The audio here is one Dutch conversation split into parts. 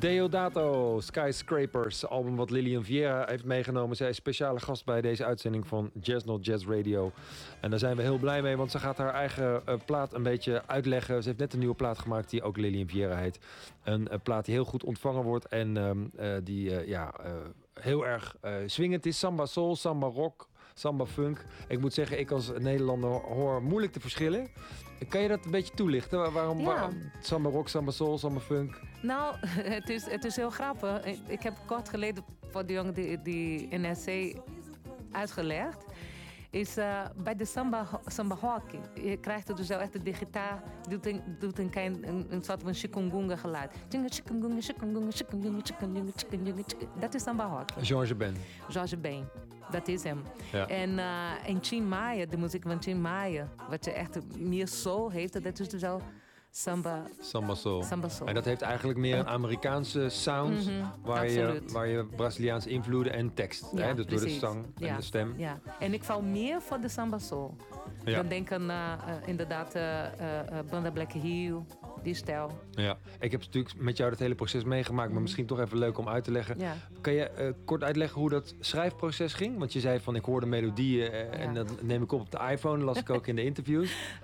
Deodato, Skyscrapers, album wat Lilian Vieira heeft meegenomen. Zij is speciale gast bij deze uitzending van Jazz Not Jazz Radio. En daar zijn we heel blij mee, want ze gaat haar eigen plaat een beetje uitleggen. Ze heeft net een nieuwe plaat gemaakt die ook Lilian Vieira heet. Een plaat die heel goed ontvangen wordt en die heel erg swingend is. Samba soul, samba rock, samba funk. Ik moet zeggen, ik als Nederlander hoor moeilijk te verschillen. Kan je dat een beetje toelichten? Waarom samba rock, samba soul, samba funk? Nou, het is heel grappig. Ik heb kort geleden voor de jongen die NSC uitgelegd. Is bij de samba hockey. Je krijgt er dus zo echt de gitaar. Doet een soort van chikungunya geluid. Dat is samba hockey. George Ben. George Ben. Dat is hem. Ja. En Tim Maia, de muziek van Tim Maia, wat je echt meer soul heeft, dat is dus al samba soul. En dat heeft eigenlijk meer een Amerikaanse sound, waar je Braziliaanse invloeden en tekst. Ja, hè? Dus precies. door de zang en de stem. Ja. En ik val meer voor de samba soul. Ja. Dan denk aan inderdaad Banda Black Hill, die stijl. Ja, ik heb natuurlijk met jou dat hele proces meegemaakt, maar misschien toch even leuk om uit te leggen. Ja. Kan je kort uitleggen hoe dat schrijfproces ging? Want je zei van ik hoorde melodieën en dat neem ik op de iPhone, las ik ook in de interviews.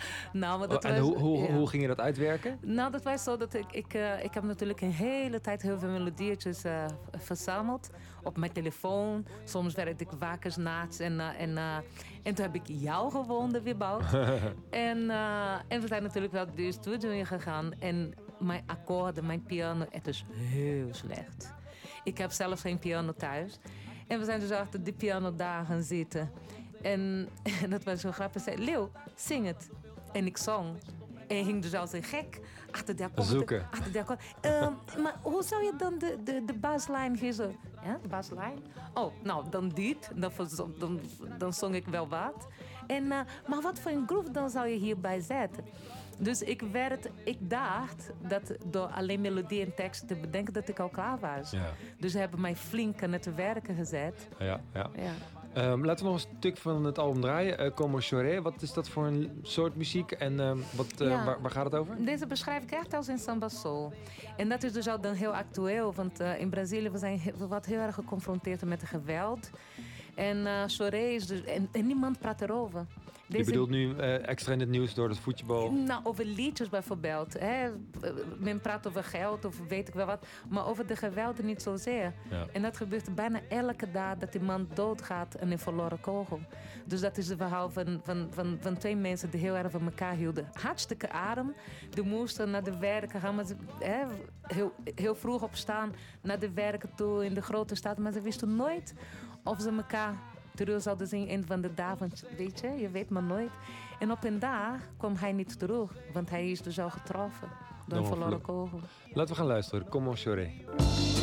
Hoe ging je dat uitwerken? Nou, dat was zo dat ik heb natuurlijk een hele tijd heel veel melodieetjes verzameld op mijn telefoon. Soms werd ik wakker 's nachts en toen heb ik jou gevonden, Wiboud. en we zijn natuurlijk wel de studio in gegaan en mijn akkoorden, mijn piano, het is heel slecht. Ik heb zelfs geen piano thuis. En we zijn dus achter die piano daar gaan zitten. En dat was zo grappig. Zei, Leeuw, zing het. En ik zong. En ging dus als een gek achter de akkoorden. Zoeken. Maar hoe zou je dan de baslijn kiezen? Ja, de baslijn? Oh, nou, dan dit. Dan zong ik wel wat. Maar wat voor een groove dan zou je hierbij zetten? Dus ik dacht dat door alleen melodie en tekst te bedenken dat ik al klaar was. Ja. Dus ze hebben mij flink aan het werken gezet. Ja. Laten we nog een stuk van het album draaien. Como Choré, wat is dat voor een soort muziek en waar gaat het over? Deze beschrijf ik echt als een samba soul. En dat is dus al dan heel actueel, want in Brazilië we worden heel erg geconfronteerd met geweld. En Choré is dus... En niemand praat erover. Je bedoelt nu extra in het nieuws door het voetbal? Nou, over liedjes bijvoorbeeld. Hè. Men praat over geld of weet ik wel wat. Maar over de geweld niet zozeer. Ja. En dat gebeurt bijna elke dag dat die man doodgaat aan een verloren kogel. Dus dat is het verhaal van twee mensen die heel erg van elkaar hielden. Hartstikke arm. Die moesten naar de werken gaan. Maar ze, heel vroeg opstaan naar de werken toe in de grote stad. Maar ze wisten nooit of ze elkaar terug zouden zien een van de dagen. Weet je weet maar nooit. En op een dag kwam hij niet terug. Want hij is dus al getroffen door een verloren kogel. Laten we gaan luisteren. Como Choré.